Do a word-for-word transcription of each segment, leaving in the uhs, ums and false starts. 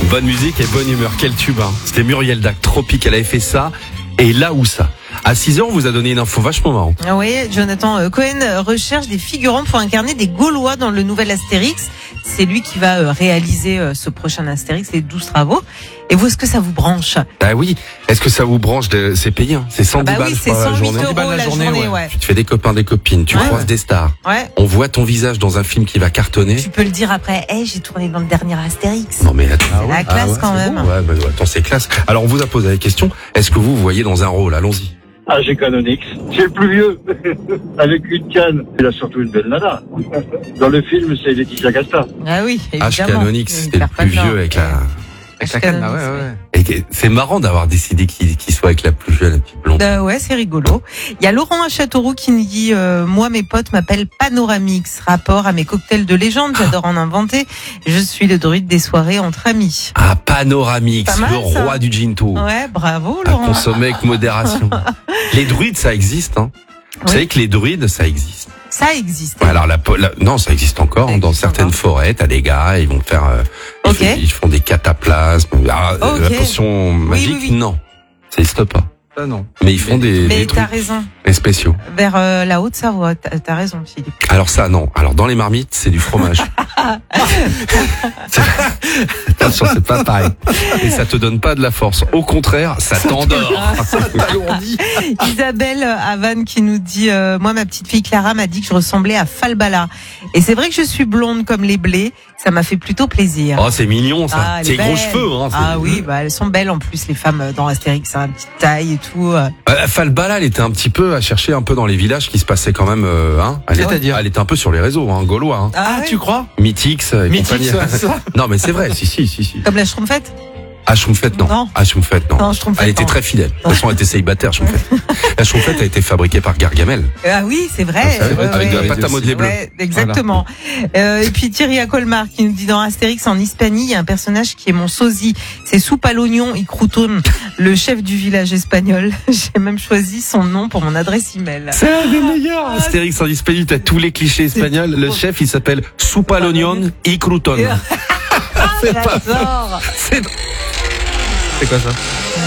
Bonne musique et bonne humeur. Quel tube, hein. C'était Muriel Dac, Tropique. Elle avait fait ça. Et là où ça. À six heures, on vous a donné une info vachement marrante. Ah oui, Jonathan Cohen recherche des figurants pour incarner des Gaulois dans le nouvel Astérix. C'est lui qui va réaliser ce prochain Astérix, les douze travaux. Et vous, est-ce que ça vous branche? Bah oui. Est-ce que ça vous branche de... C'est payé, hein. C'est cent dix ah bah balles oui, c'est la journée. euros la, la journée, journée ouais. Tu te fais des copains, des copines. Tu ouais, croises ouais. des stars. Ouais. On voit ton visage dans un film qui va cartonner. Tu peux le dire après. Hey, j'ai tourné dans le dernier Astérix. Non mais attends. C'est la classe ah ouais, quand même. Bon. Ouais, bah, attends, c'est classe. Alors on vous a posé la question. Est-ce que vous vous voyez dans un rôle? Allons-y. Ah, j'ai Canonix. C'est le plus vieux. Avec une canne. Il a surtout une belle nana. Dans le film, c'est Laetitia Casta. Ah oui, évidemment. H. Canonix, c'était le plus vieux avec la... Avec la canne, ah ouais, ouais. Et c'est marrant d'avoir décidé qu'il, qu'il soit avec la plus jeune, la petite blonde. Euh, ouais, c'est rigolo. Il y a Laurent à Châteauroux qui nous dit euh, moi, mes potes m'appellent Panoramix. Rapport à mes cocktails de légende, j'adore en inventer. Je suis le druide des soirées entre amis. Ah, Panoramix, mal, le roi ça. du ginto. Ouais, bravo, À Laurent. consommer avec modération. Les druides, ça existe, hein. Vous Oui. savez que les druides, ça existe. Ça existe. Alors la, la non, ça existe encore. Ça hein, dans existe certaines encore. forêts, t'as des gars, ils vont faire, euh, ils, Ok. font, ils font des cataplasmes. Ah, Ok. La potion magique, oui, oui. non, ça existe pas. Ça, non. Mais ils font des, Mais des t'as trucs raison. des spéciaux. Vers euh, la Haute-Savoie, t'as, t'as raison, Philippe. Alors ça, non. Alors dans les marmites, c'est du fromage. C'est- Attention, c'est pas pareil. Et ça te donne pas de la force. Au contraire, ça t'endort. Isabelle à Vannes qui nous dit euh, moi, ma petite fille Clara m'a dit que je ressemblais à Falbala. Et c'est vrai que je suis blonde comme les blés. Ça m'a fait plutôt plaisir. Oh, c'est mignon ça. Ah, elle c'est est gros belle. cheveux. Hein, c'est- Ah oui, bah elles sont belles en plus les femmes dans Astérix, hein, petite taille et tout. Euh, Falbala, elle était un petit peu à chercher un peu dans les villages qui se passaient quand même. Euh, hein, elle, C'est-à-dire elle était un peu sur les réseaux, hein, gaulois. Hein. Ah, ouais. tu crois? Mythix et Mythix, compagnie. ouais, ça. Non, mais c'est vrai. Si, si, si, si. Comme la Schtroumpfette. Ah, Schtroumpfette, non. Non. Ah, Schtroumpfette, non. Non, Schtroumpfette, Elle était non. très fidèle. De toute façon, elle était célibataire, Schtroumpfette. La Schtroumpfette a été fabriquée par Gargamel. Ah oui, c'est vrai. C'est vrai, Ouais, avec de la ouais. pâte à modeler bleue. Ouais, exactement. Euh, et puis Thierry à Colmar qui nous dit dans Astérix en Hispanie, il y a un personnage qui est mon sosie. C'est soupe à l'oignon y croutone, le chef du village espagnol. J'ai même choisi son nom pour mon adresse email. C'est un des meilleurs. Astérix en Hispanie, t'as tous les clichés espagnols. Le chef, il s'appelle Soupe à l'oignon y crouton. C'est pas J'adore. C'est C'est quoi ça?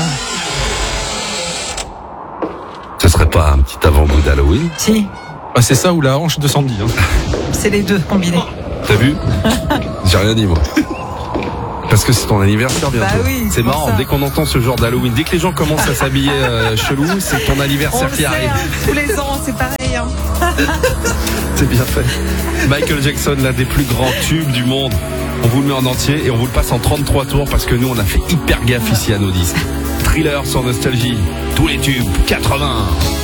Ce serait pas un petit avant-goût d'Halloween? Si, Ah, c'est ça ou la hanche de Sandy. Hein. c'est les deux combinés. T'as vu? J'ai rien dit, moi. Parce que c'est ton anniversaire bientôt. Bah oui, c'est c'est pour marrant, ça. dès qu'on entend ce genre d'Halloween, dès que les gens commencent à s'habiller euh, chelou, c'est ton On anniversaire le qui sait, arrive. hein, tous les ans, c'est pareil. Hein. C'est bien fait. Michael Jackson, l'un des plus grands tubes du monde. On vous le met en entier et on vous le passe en trente-trois tours parce que nous, on a fait hyper gaffe ici à nos disques. Thriller sur Nostalgie. Tous les tubes, quatre-vingts.